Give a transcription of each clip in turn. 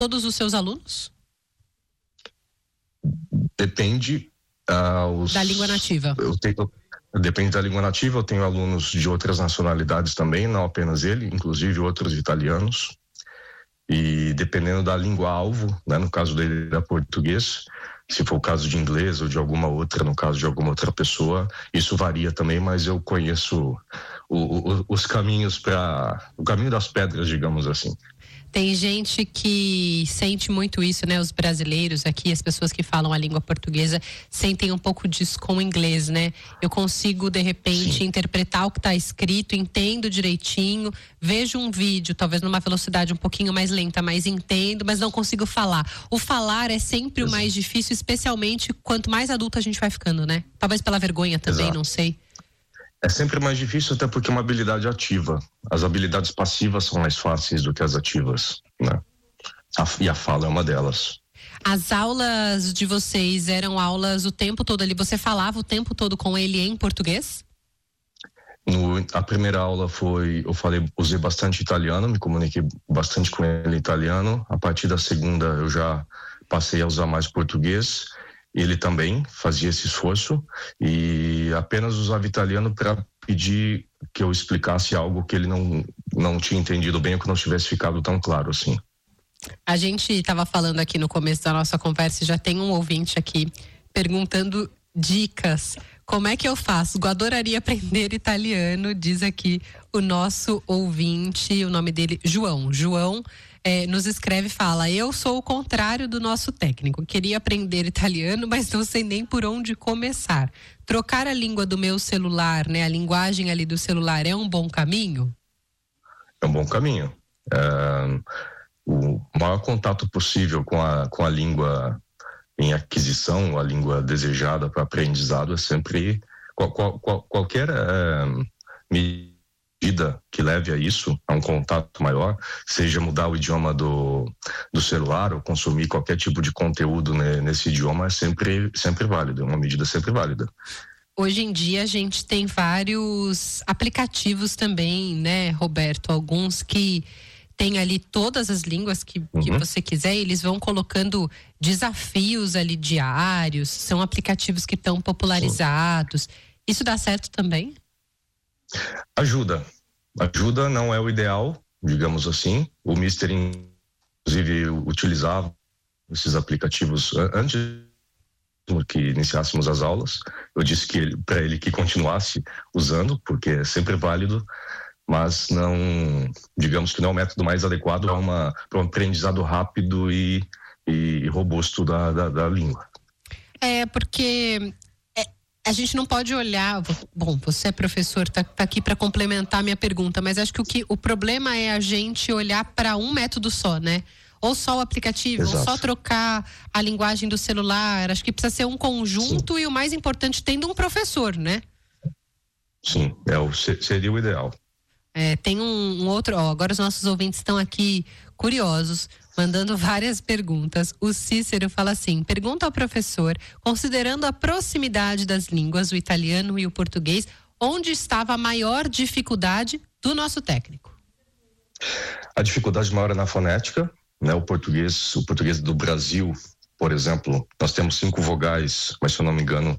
todos os seus alunos? Depende da língua nativa. Depende da língua nativa. Eu tenho alunos de outras nacionalidades também, não apenas ele, inclusive outros italianos. E dependendo da língua-alvo, né, no caso dele era português, se for o caso de inglês ou de alguma outra, no caso de alguma outra pessoa, isso varia também, mas eu conheço os caminhos o caminho das pedras, digamos assim. Tem gente que sente muito isso, né? Os brasileiros aqui, as pessoas que falam a língua portuguesa, sentem um pouco disso com o inglês, né? Eu consigo, de repente, Sim, interpretar o que está escrito, entendo direitinho, vejo um vídeo, talvez numa velocidade um pouquinho mais lenta, mas entendo, mas não consigo falar. O falar é sempre o mais difícil, especialmente quanto mais adulto a gente vai ficando, né? Talvez pela vergonha também, exato. não sei. É sempre mais difícil, até porque é uma habilidade ativa. As habilidades passivas são mais fáceis do que as ativas, né? E a fala é uma delas. As aulas de vocês eram aulas o tempo todo ali? Você falava o tempo todo com ele em português? A primeira aula usei bastante italiano, me comuniquei bastante com ele em italiano. A partir da segunda eu já passei a usar mais português. Ele também fazia esse esforço e apenas usava italiano para pedir que eu explicasse algo que ele não tinha entendido bem ou que não tivesse ficado tão claro assim. A gente estava falando aqui no começo da nossa conversa e já tem um ouvinte aqui perguntando dicas. Como é que eu faço? Eu adoraria aprender italiano, diz aqui o nosso ouvinte, o nome dele, João. João nos escreve e fala: eu sou o contrário do nosso técnico. Queria aprender italiano, mas não sei nem por onde começar. Trocar a língua do meu celular, né? A linguagem ali do celular é um bom caminho? É um bom caminho. O maior contato possível com a língua em aquisição, a língua desejada para aprendizado é sempre qualquer medida que leve a isso, a um contato maior, seja mudar o idioma do celular ou consumir qualquer tipo de conteúdo nesse idioma, é sempre válido, é uma medida sempre válida. Hoje em dia a gente tem vários aplicativos também, né, Roberto? Alguns que tem ali todas as línguas que você quiser, eles vão colocando desafios ali diários, são aplicativos que estão popularizados. Sim. Isso dá certo também? Ajuda, não é o ideal, digamos assim. O Mister, inclusive, utilizava esses aplicativos antes que iniciássemos as aulas. Eu disse para ele que continuasse usando, porque é sempre válido, mas não, digamos que não é o método mais adequado para um aprendizado rápido e robusto da língua. Porque a gente não pode olhar. Bom, você é professor, tá aqui para complementar a minha pergunta, mas acho que o problema é a gente olhar para um método só, né? Ou só o aplicativo, exato, ou só trocar a linguagem do celular. Acho que precisa ser um conjunto. Sim. E o mais importante, tendo um professor, né? Sim, seria o ideal. Tem um outro, agora os nossos ouvintes estão aqui curiosos, mandando várias perguntas. O Cícero fala assim: pergunta ao professor, considerando a proximidade das línguas, o italiano e o português, onde estava a maior dificuldade do nosso técnico? A dificuldade maior é na fonética, né? O português do Brasil, por exemplo, nós temos 5 vogais, mas se eu não me engano,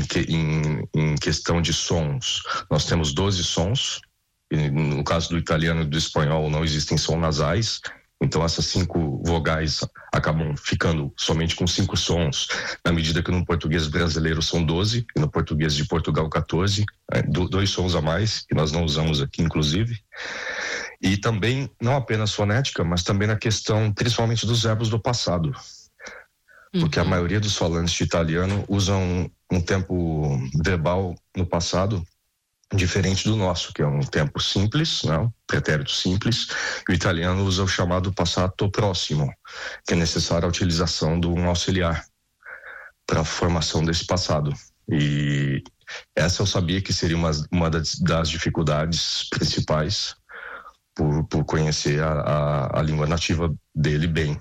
em questão de sons, nós temos 12 sons. E no caso do italiano e do espanhol não existem sons nasais, então essas 5 vogais acabam ficando somente com 5 sons, na medida que no português brasileiro são 12 e no português de Portugal 14, 2 sons a mais, que nós não usamos aqui inclusive. E também, não apenas fonética, mas também na questão principalmente dos verbos do passado, porque a maioria dos falantes de italiano usam um tempo verbal no passado diferente do nosso, que é um tempo simples, né? Pretérito simples, e o italiano usa o chamado passato próximo, que é necessária a utilização de um auxiliar para a formação desse passado. E essa eu sabia que seria uma das dificuldades principais por conhecer a língua nativa dele bem.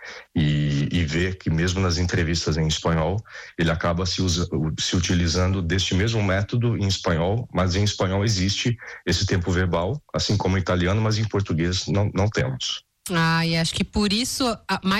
E ver que mesmo nas entrevistas em espanhol ele acaba se utilizando deste mesmo método em espanhol, mas em espanhol existe esse tempo verbal, assim como em italiano, mas em português não temos. E acho que por isso, mais